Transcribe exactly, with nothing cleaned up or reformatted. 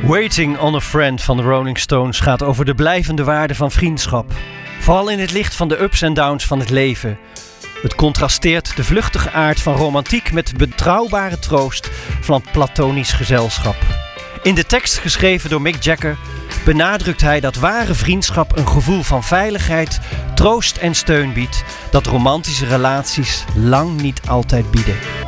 Waiting on a Friend van de Rolling Stones gaat over de blijvende waarde van vriendschap. Vooral in het licht van de ups en downs van het leven. Het contrasteert de vluchtige aard van romantiek met de betrouwbare troost van platonisch gezelschap. In de tekst geschreven door Mick Jagger benadrukt hij dat ware vriendschap een gevoel van veiligheid, troost en steun biedt dat romantische relaties lang niet altijd bieden.